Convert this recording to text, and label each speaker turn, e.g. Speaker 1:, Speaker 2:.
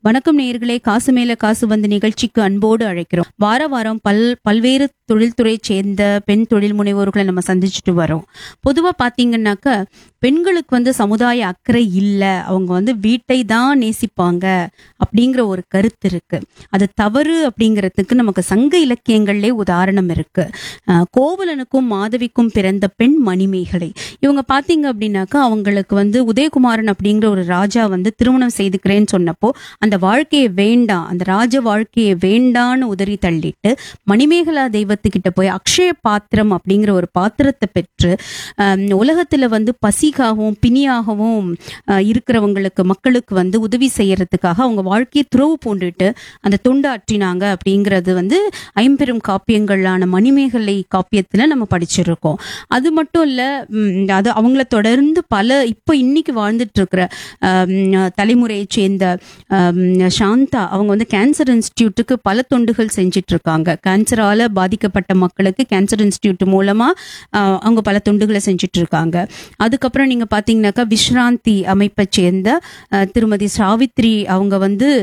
Speaker 1: வணக்கம் நேயர்களே, காசு மேல காசு வந்து நிகழ்ச்சிக்கு அன்போடு அழைக்கிறோம். வார வாரம் பல்வேறு தொழில்துறை சேர்ந்த பெண் தொழில் முனைவோர்களை நம்ம சந்திச்சுட்டு வரோம். பொதுவா பாத்தீங்கன்னாக்க பெண்களுக்கு வந்து சமுதாய அக்கறை இல்ல, அவங்க வந்து வீட்டை தான் நேசிப்பாங்க அப்படிங்கிற ஒரு கருத்து இருக்கு. அது தவறு அப்படிங்கிறதுக்கு நமக்கு சங்க இலக்கியங்கள்லே உதாரணம் இருக்கு. கோவலனுக்கும் மாதவிக்கும் பிறந்த பெண் மணிமேகலை, இவங்க பாத்தீங்க அப்படின்னாக்கா அவங்களுக்கு வந்து உதயகுமாரன் அப்படிங்கிற ஒரு ராஜா வந்து திருமணம் செய்துக்கிறேன்னு சொன்னப்போ அந்த வாழ்க்கையை வேண்டாம், அந்த ராஜ வாழ்க்கையை வேண்டான்னு உதறி தள்ளிட்டு மணிமேகலா தெய்வத்துக்கிட்ட போய் அக்ஷய பாத்திரம் அப்படிங்கிற ஒரு பாத்திரத்தை பெற்று உலகத்துல வந்து பசிக்காகவும் பிணியாகவும் இருக்கிறவங்களுக்கு மக்களுக்கு வந்து உதவி செய்யறதுக்காக அவங்க வாழ்க்கையை துறவு பூண்டுட்டு அந்த தொண்டாற்றினாங்க அப்படிங்கிறது வந்து ஐம்பெரும் காப்பியங்களான மணிமேகலை காப்பியத்துல நம்ம படிச்சிருக்கோம். அது மட்டும் இல்ல, அது அவங்கள தொடர்ந்து பல இப்ப இன்னைக்கு வாழ்ந்துட்டு இருக்கிற தலைமுறையை சேர்ந்த சாந்தா, அவங்க வந்து கேன்சர் இன்ஸ்டிடியூட்டுக்கு பல தொண்டுகள் செஞ்சிட்டு இருக்காங்க. கேன்சரால பாதிக்கப்பட்ட மக்களுக்கு கேன்சர் இன்ஸ்டிடியூட் மூலமா அவங்க பல தொண்டுகளை செஞ்சுட்டு இருக்காங்க. அதுக்கப்புறம் நீங்க பாத்தீங்கன்னாக்கா விஸ்ராந்தி அமைப்பை சேர்ந்த திருமதி சாவித்ரி, அவங்க வந்து